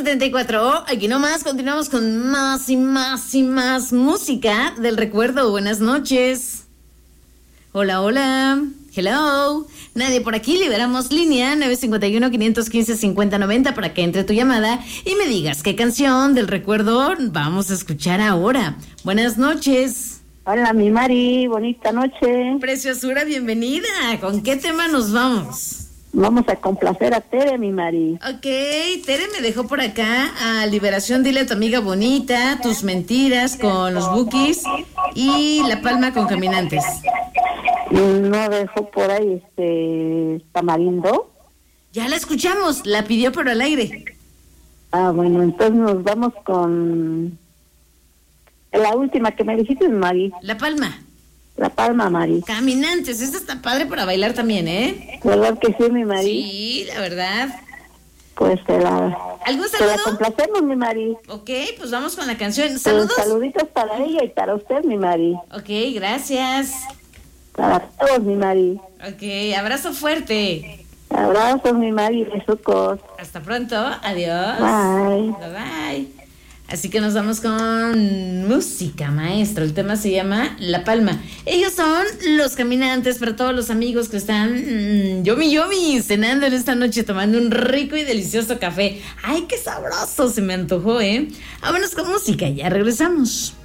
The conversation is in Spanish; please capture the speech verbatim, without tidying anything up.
setenta y cuatro. Aquí nomás continuamos con más y más y más música del recuerdo. Buenas noches. Hola, hola. Hello. Nadie por aquí. Liberamos línea nueve cinco uno, cinco uno cinco, cinco cero nueve cero para que entre tu llamada y me digas qué canción del recuerdo vamos a escuchar ahora. Buenas noches. Hola, mi Mari. Bonita noche. Preciosura, bienvenida. ¿Con qué tema nos vamos? Vamos a complacer a Tere, mi Mari. Ok, Tere me dejó por acá a Liberación, dile a tu amiga bonita, Tus mentiras con los Bukis y La Palma con Caminantes. No dejó por ahí este Tamarindo. Ya la escuchamos, la pidió pero al aire. Ah, bueno, entonces nos vamos con la última que me dijiste, Mari. La Palma. La Palma, Mari. Caminantes, esta está padre para bailar también, ¿eh? ¿Verdad que sí, mi Mari? Sí, la verdad. Pues te la... ¿Algún Te saludo? la complacemos, mi Mari. Ok, pues vamos con la canción. Pues ¿Saludos? saluditos para ella y para usted, mi Mari. Ok, gracias. Para todos, mi Mari. Ok, abrazo fuerte. Abrazos, mi Mari, besucos. Hasta pronto, adiós. Bye. Bye bye. Así que nos vamos con música, maestro. El tema se llama La Palma. Ellos son Los Caminantes, para todos los amigos que están mmm, yomi yomi cenando en esta noche, tomando un rico y delicioso café. ¡Ay, qué sabroso! Se me antojó, ¿eh? Vámonos con música, ya regresamos.